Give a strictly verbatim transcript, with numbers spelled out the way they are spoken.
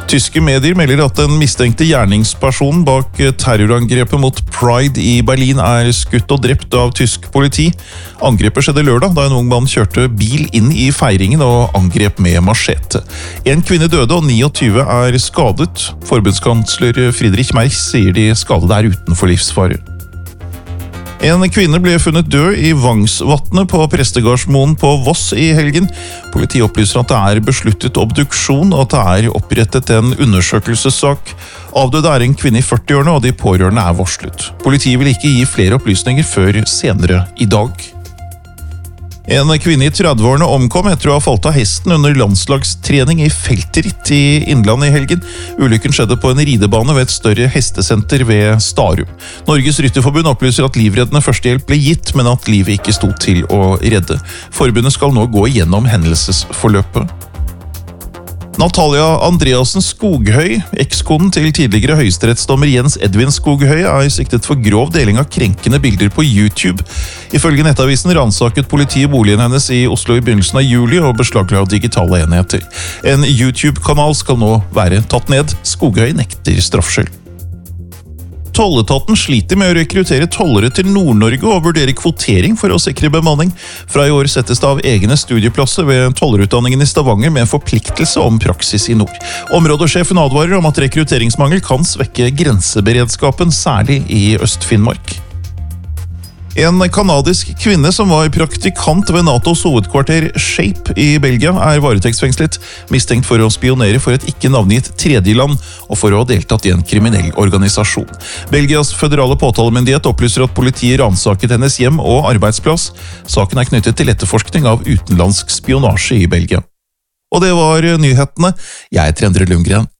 Tyske medier melder at den mistenkte gjerningspersonen bak terrorangrepet mot Pride i Berlin er skutt og drept av tysk politi. Angrepet skjedde lørdag da en ung mann kjørte bil inn i feiringen og angrep med machete. En kvinne døde og niogtyve er skadet. Forbundskansler Friedrich Merz sier de skadede er utenfor livsfare. En kvinne ble funnet død i Vangsvatnet på Prestegardsmoen på Voss i helgen. Politiet opplyser at det er besluttet obduksjon og at det er opprettet en undersøkelsessak. Avdøde er en kvinne i førtiårene og de pårørende er varslet. Politiet vil ikke gi flere opplysninger før senere i dag. En kvinne i trettiårene omkom etter å ha falt av hesten under landslagstrening i feltritt i Innlandet i helgen. Ulykken skjedde på en ridebane ved et større hestesenter ved Starum. Norges Rytterforbund opplyser at livreddende førstehjelp ble gitt, men at livet ikke sto til å redde. Forbundet skal nå gå igjennom hendelsesforløpet. Natalia Andreassen Skoghøy, ekskonen til tidligere høyesterettsdommer Jens Edvin Skoghøy, er siktet for grov deling av krenkende bilder på YouTube. Ifølge Nettavisen ransaket politiet boligen hennes i Oslo i begynnelsen av juli og beslagla digitale enheter. En YouTube-kanal skal nå være tatt ned. Skoghøy nekter straffskyld. Tolletaten sliter med å rekruttere tollere til Nord-Norge og vurderer kvotering for å sikre bemanning. Fra i år settes det av egne studieplasser ved tollerutdanningen i Stavanger med forpliktelse om praksis i nord. Områdesjefen advarer om at rekrutteringsmangel kan svekke grenseberedskapen, særlig i Øst-Finnmark. En kanadisk kvinne som var praktikant ved NATOs hovedkvarter Shape i Belgia er varetektsfengslet, mistenkt for å spionere for et ikke navngitt tredjeland og for å ha deltatt i en kriminell organisasjon. Belgias føderale påtalemyndighet opplyser at politiet ransaket hennes hjem og arbeidsplass. Saken er knyttet til etterforskning av utenlandsk spionasje i Belgia. Og det var nyhetene. Jeg er Endre Lundgren.